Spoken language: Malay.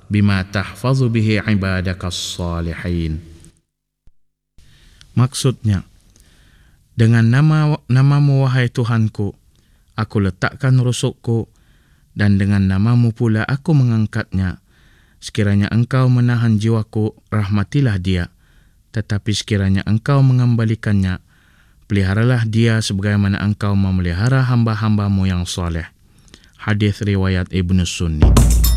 bima tahfazu bihi ibadakas salihin. Maksudnya, dengan namamu wahai Tuhanku, aku letakkan rusukku, dan dengan namamu pula aku mengangkatnya. Sekiranya engkau menahan jiwaku, rahmatilah dia. Tetapi sekiranya engkau mengembalikannya, peliharalah dia sebagaimana engkau memelihara hamba-hambamu yang soleh. Hadis riwayat Ibnu Sunni.